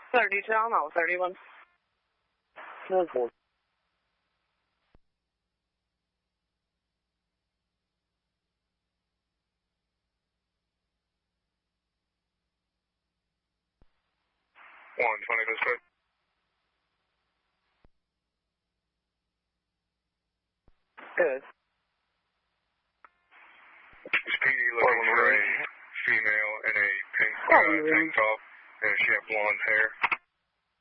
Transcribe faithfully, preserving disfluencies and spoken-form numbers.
thirty-two, I'm out thirty-one. ten four. one twenty, that's good. Good. Is P D looking for a female in a pink uh, tank top, and she had blonde hair?